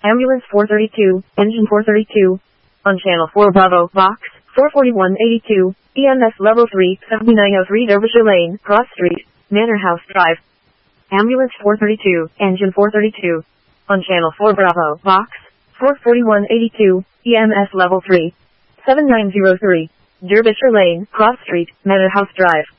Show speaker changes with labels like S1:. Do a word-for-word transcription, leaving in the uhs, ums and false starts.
S1: Ambulance four thirty-two, engine four thirty-two. On channel four Bravo, box, four forty-one eighty-two, E M S level three, seventy-nine oh three Derbyshire Lane, Cross Street, Manor House Drive. Ambulance four thirty-two, engine four thirty-two. On channel four Bravo, box, four forty-one eighty-two, E M S level three, seventy-nine oh three, Derbyshire Lane, Cross Street, Manor House Drive.